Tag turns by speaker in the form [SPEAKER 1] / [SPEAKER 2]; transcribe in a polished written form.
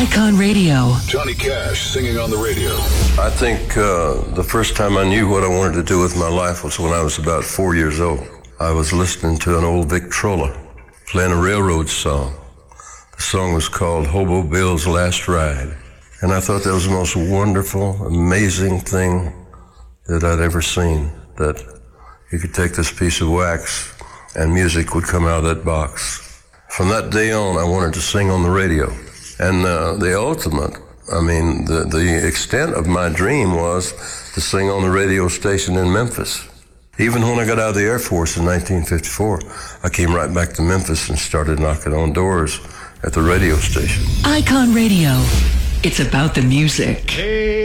[SPEAKER 1] Icon Radio.
[SPEAKER 2] Johnny Cash singing on the radio.
[SPEAKER 3] I think the first time I knew what I wanted to do with my life was when I was about 4 years old. I was listening to an old Victrola playing a railroad song. The song was called Hobo Bill's Last Ride. And I thought that was the most wonderful, amazing thing that I'd ever seen, that you could take this piece of wax and music would come out of that box. From that day on, I wanted to sing on the radio. And the ultimate, the extent of my dream was to sing on the radio station in Memphis. Even when I got out of the Air Force in 1954, I came right back to Memphis and started knocking on doors at the radio station.
[SPEAKER 1] Icon Radio. It's about the music.